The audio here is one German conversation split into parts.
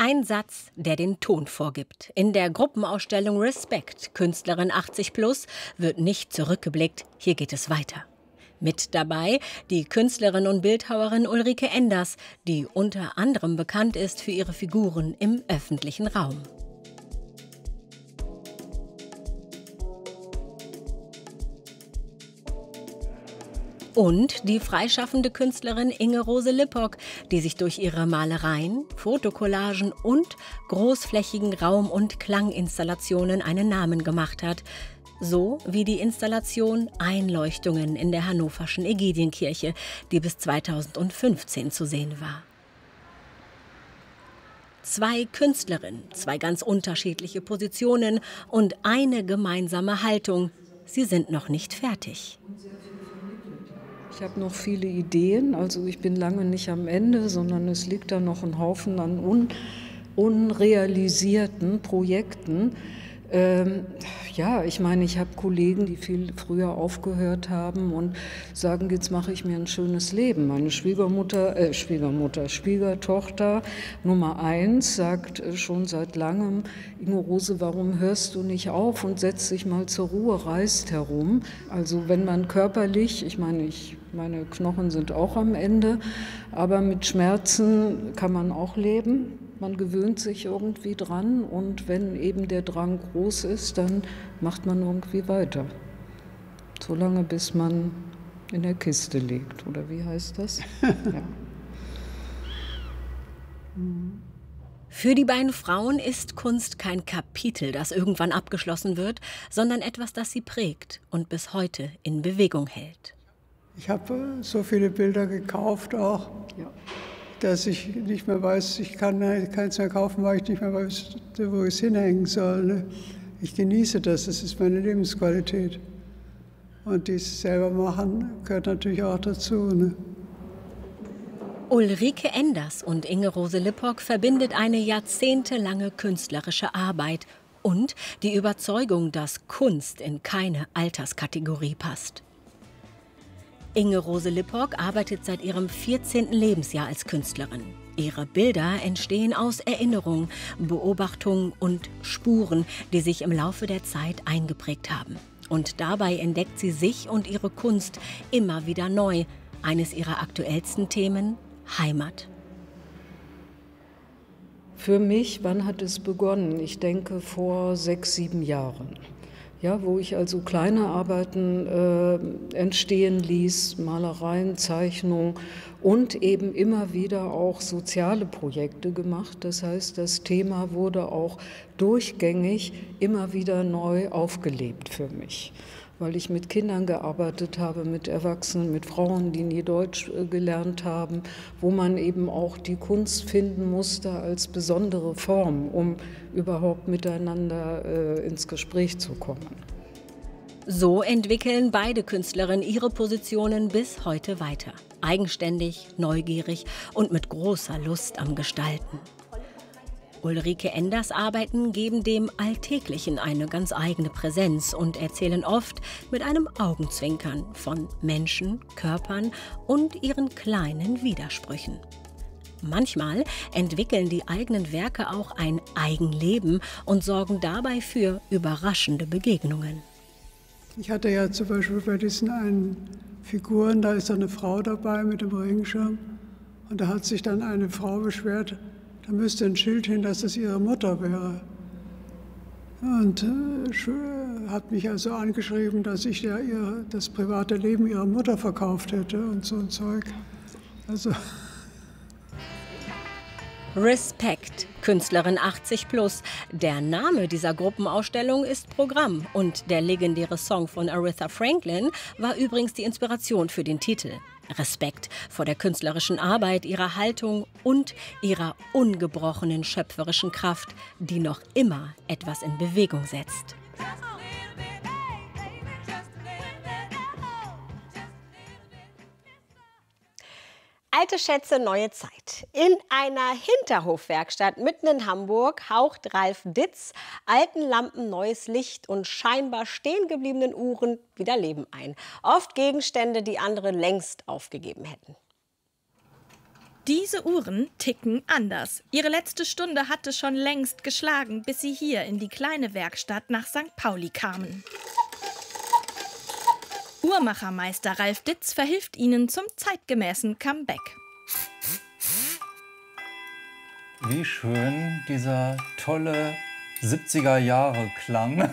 Ein Satz, der den Ton vorgibt. In der Gruppenausstellung Respect, Künstlerin 80+, wird nicht zurückgeblickt. Hier geht es weiter. Mit dabei die Künstlerin und Bildhauerin Ulrike Enders, die unter anderem bekannt ist für ihre Figuren im öffentlichen Raum. Und die freischaffende Künstlerin Inge-Rose Lippock, die sich durch ihre Malereien, Fotokollagen und großflächigen Raum- und Klanginstallationen einen Namen gemacht hat. So wie die Installation Einleuchtungen in der hannoverschen Ägidienkirche, die bis 2015 zu sehen war. Zwei Künstlerinnen, zwei ganz unterschiedliche Positionen und eine gemeinsame Haltung. Sie sind noch nicht fertig. Ich habe noch viele Ideen, also ich bin lange nicht am Ende, sondern es liegt da noch ein Haufen an unrealisierten Projekten. Ja, ich meine, ich habe Kollegen, die viel früher aufgehört haben und sagen, jetzt mache ich mir ein schönes Leben. Meine Schwiegertochter Nummer 1 sagt schon seit langem, Inge-Rose, warum hörst du nicht auf und setzt dich mal zur Ruhe, reist herum. Also wenn man körperlich, ich meine, meine Knochen sind auch am Ende, aber mit Schmerzen kann man auch leben. Man gewöhnt sich irgendwie dran und wenn eben der Drang groß ist, dann macht man irgendwie weiter. Solange bis man in der Kiste liegt, oder wie heißt das? Ja. Für die beiden Frauen ist Kunst kein Kapitel, das irgendwann abgeschlossen wird, sondern etwas, das sie prägt und bis heute in Bewegung hält. Ich habe so viele Bilder gekauft auch. Ja. Dass ich nicht mehr weiß, ich kann keins mehr kaufen, weil ich nicht mehr weiß, wo ich es hinhängen soll. Ne? Ich genieße das ist meine Lebensqualität. Und dies selber machen gehört natürlich auch dazu. Ne? Ulrike Enders und Inge-Rose Lippock verbindet eine jahrzehntelange künstlerische Arbeit und die Überzeugung, dass Kunst in keine Alterskategorie passt. Inge-Rose Lippock arbeitet seit ihrem 14. Lebensjahr als Künstlerin. Ihre Bilder entstehen aus Erinnerung, Beobachtung und Spuren, die sich im Laufe der Zeit eingeprägt haben. Und dabei entdeckt sie sich und ihre Kunst immer wieder neu. Eines ihrer aktuellsten Themen: Heimat. Für mich, wann hat es begonnen? Ich denke vor 6, 7 Jahren. Ja, wo ich also kleine Arbeiten entstehen ließ, Malereien, Zeichnungen und eben immer wieder auch soziale Projekte gemacht. Das heißt, das Thema wurde auch durchgängig immer wieder neu aufgelebt für mich, weil ich mit Kindern gearbeitet habe, mit Erwachsenen, mit Frauen, die nie Deutsch gelernt haben, wo man eben auch die Kunst finden musste als besondere Form, um überhaupt miteinander ins Gespräch zu kommen. So entwickeln beide Künstlerinnen ihre Positionen bis heute weiter. Eigenständig, neugierig und mit großer Lust am Gestalten. Ulrike Enders Arbeiten geben dem Alltäglichen eine ganz eigene Präsenz und erzählen oft mit einem Augenzwinkern von Menschen, Körpern und ihren kleinen Widersprüchen. Manchmal entwickeln die eigenen Werke auch ein Eigenleben und sorgen dabei für überraschende Begegnungen. Ich hatte ja zum Beispiel bei diesen einen Figuren, da ist eine Frau dabei mit dem Regenschirm und da hat sich dann eine Frau beschwert, da müsste ein Schild hin, dass es ihre Mutter wäre. Und hat mich also angeschrieben, dass ich ja das private Leben ihrer Mutter verkauft hätte und so ein Zeug. Also Respect, Künstlerin 80+. Der Name dieser Gruppenausstellung ist Programm und der legendäre Song von Aretha Franklin war übrigens die Inspiration für den Titel. Respekt vor der künstlerischen Arbeit, ihrer Haltung und ihrer ungebrochenen schöpferischen Kraft, die noch immer etwas in Bewegung setzt. Alte Schätze, neue Zeit. In einer Hinterhofwerkstatt mitten in Hamburg haucht Ralf Ditz alten Lampen neues Licht und scheinbar stehen gebliebenen Uhren wieder Leben ein. Oft Gegenstände, die andere längst aufgegeben hätten. Diese Uhren ticken anders. Ihre letzte Stunde hatte schon längst geschlagen, bis sie hier in die kleine Werkstatt nach St. Pauli kamen. Uhrmachermeister Ralf Ditz verhilft ihnen zum zeitgemäßen Comeback. Wie schön dieser tolle 70er-Jahre-Klang.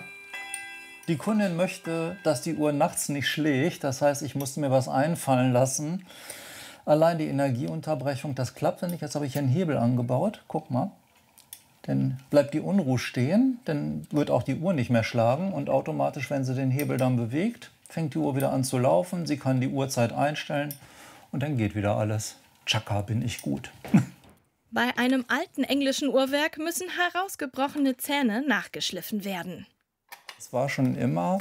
Die Kundin möchte, dass die Uhr nachts nicht schlägt. Das heißt, ich musste mir was einfallen lassen. Allein die Energieunterbrechung, das klappte nicht. Jetzt habe ich hier einen Hebel angebaut. Guck mal. Dann bleibt die Unruhe stehen. Dann wird auch die Uhr nicht mehr schlagen. Und automatisch, wenn sie den Hebel dann bewegt, fängt die Uhr wieder an zu laufen. Sie kann die Uhrzeit einstellen. Und dann geht wieder alles. Tschakka, bin ich gut. Bei einem alten englischen Uhrwerk müssen herausgebrochene Zähne nachgeschliffen werden. Es war schon immer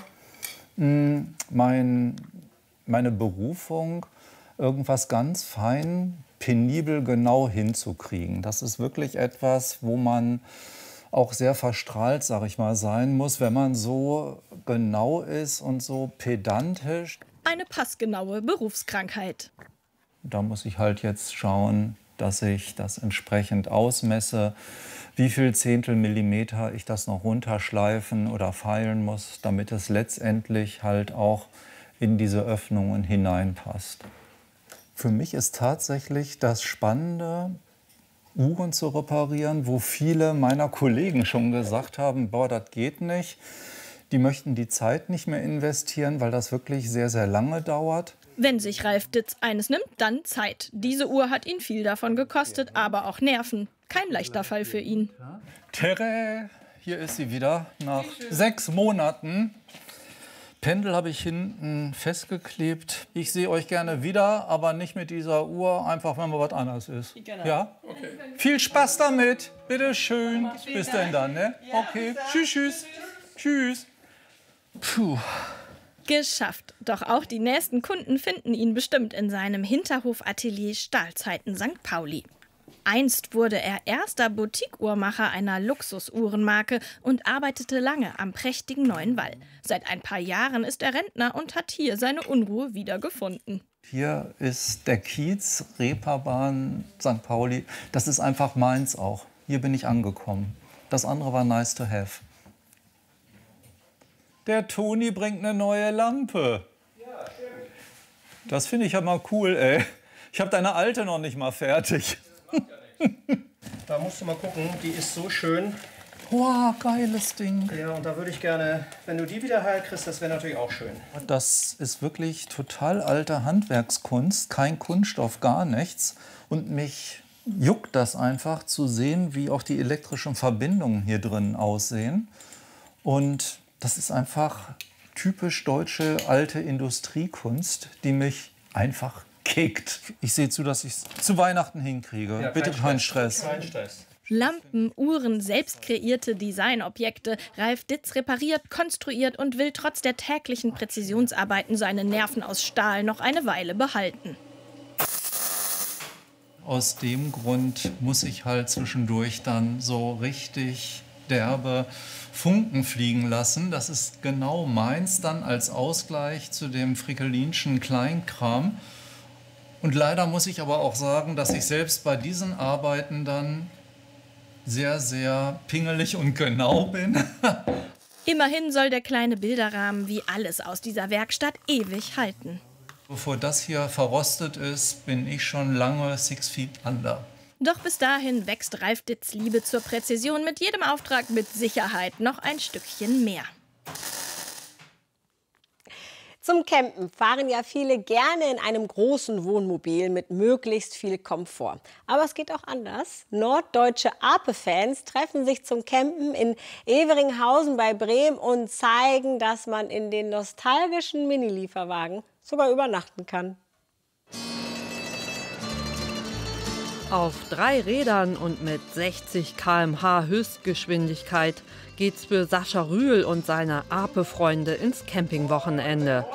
meine Berufung, irgendwas ganz fein, penibel genau hinzukriegen. Das ist wirklich etwas, wo man auch sehr verstrahlt, sag ich mal, sein muss, wenn man so genau ist und so pedantisch. Eine passgenaue Berufskrankheit. Da muss ich halt jetzt schauen, dass ich das entsprechend ausmesse, wie viel Zehntelmillimeter ich das noch runterschleifen oder feilen muss, damit es letztendlich halt auch in diese Öffnungen hineinpasst. Für mich ist tatsächlich das Spannende, Uhren zu reparieren, wo viele meiner Kollegen schon gesagt haben, boah, das geht nicht. Die möchten die Zeit nicht mehr investieren, weil das wirklich sehr, sehr lange dauert. Wenn sich Ralf Ditz eines nimmt, dann Zeit. Diese Uhr hat ihn viel davon gekostet, aber auch Nerven. Kein leichter Fall für ihn. Tere, hier ist sie wieder nach 6 Monaten. Pendel habe ich hinten festgeklebt. Ich sehe euch gerne wieder, aber nicht mit dieser Uhr, einfach wenn mal was anderes ist. Ja? Okay. Viel Spaß damit. Bitte schön. Bis denn dann, ne? Okay. Tschüss, tschüss. Tschüss. Puh. Geschafft. Doch auch die nächsten Kunden finden ihn bestimmt in seinem Hinterhofatelier Stahlzeiten St. Pauli. Einst wurde er erster Boutique-Uhrmacher einer Luxusuhrenmarke und arbeitete lange am prächtigen Neuen Wall. Seit ein paar Jahren ist er Rentner und hat hier seine Unruhe wiedergefunden. Hier ist der Kiez, Reeperbahn, St. Pauli. Das ist einfach meins auch. Hier bin ich angekommen. Das andere war nice to have. Der Toni bringt eine neue Lampe. Das finde ich ja mal cool, ey. Ich habe deine alte noch nicht mal fertig. Da musst du mal gucken, die ist so schön. Wow, geiles Ding. Ja, und da würde ich gerne, wenn du die wieder heil kriegst, das wäre natürlich auch schön. Das ist wirklich total alte Handwerkskunst, kein Kunststoff, gar nichts. Und mich juckt das einfach zu sehen, wie auch die elektrischen Verbindungen hier drin aussehen. Und das ist einfach typisch deutsche alte Industriekunst, die mich einfach kickt. Ich sehe zu, dass ich es zu Weihnachten hinkriege. Ja, bitte kein Stress. Kein Stress. Lampen, Uhren, selbst kreierte Designobjekte. Ralf Ditz repariert, konstruiert und will trotz der täglichen Präzisionsarbeiten seine Nerven aus Stahl noch eine Weile behalten. Aus dem Grund muss ich halt zwischendurch dann so richtig derbe Funken fliegen lassen. Das ist genau meins dann als Ausgleich zu dem frickelinschen Kleinkram. Und leider muss ich aber auch sagen, dass ich selbst bei diesen Arbeiten dann sehr, sehr pingelig und genau bin. Immerhin soll der kleine Bilderrahmen wie alles aus dieser Werkstatt ewig halten. Bevor das hier verrostet ist, bin ich schon lange 6 feet under. Doch bis dahin wächst Ralf Ditz' Liebe zur Präzision mit jedem Auftrag mit Sicherheit noch ein Stückchen mehr. Zum Campen fahren ja viele gerne in einem großen Wohnmobil mit möglichst viel Komfort. Aber es geht auch anders. Norddeutsche Ape-Fans treffen sich zum Campen in Everinghausen bei Bremen und zeigen, dass man in den nostalgischen Mini-Lieferwagen sogar übernachten kann. Auf 3 Rädern und mit 60 km/h Höchstgeschwindigkeit geht's für Sascha Rühl und seine Ape-Freunde ins Campingwochenende.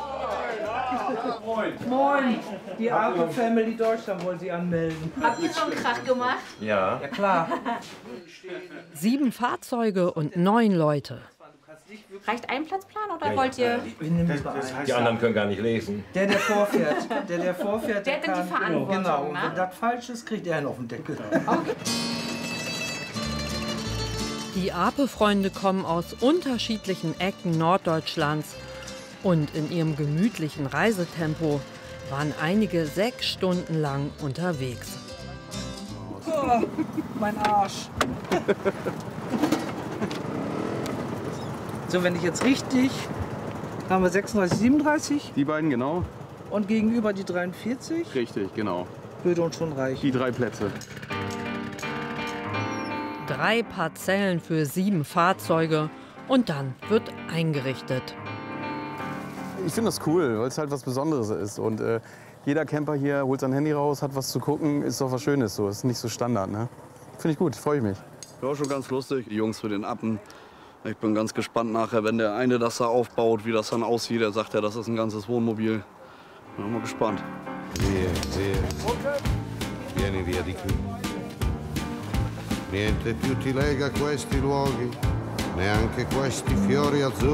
Moin, die Ape Family Deutschland wollen Sie anmelden. Habt ihr schon Krach gemacht? Ja. Ja, klar. 7 Fahrzeuge und 9 Leute. Reicht ein Platzplan oder wollt ihr... Die anderen können gar nicht lesen. Der vorfährt, der vorfährt, der hat dann die Verantwortung, genau. Und ne? wenn das falsch ist, kriegt er einen auf den Deckel. Okay. Die Ape-Freunde kommen aus unterschiedlichen Ecken Norddeutschlands und in ihrem gemütlichen Reisetempo waren einige 6 Stunden lang unterwegs. Oh, mein Arsch. So, wenn ich jetzt richtig, haben wir 36, 37 Die beiden, genau. und gegenüber die 43. Richtig, genau. Würde uns schon reichen. Die 3 Plätze. 3 Parzellen für 7 Fahrzeuge und dann wird eingerichtet. Ich finde das cool, weil es halt was Besonderes ist. Und jeder Camper hier holt sein Handy raus, hat was zu gucken, ist doch was Schönes. So. Ist nicht so Standard. Ne? Finde ich gut, freue ich mich. Ja, schon ganz lustig. Die Jungs für den Appen. Ich bin ganz gespannt nachher, wenn der eine das da aufbaut, wie das dann aussieht. Er sagt ja, das ist ein ganzes Wohnmobil. Bin mal gespannt. Vieni via di qui. Niente più ti lega questi luoghi, neanche questi fiori azzurri.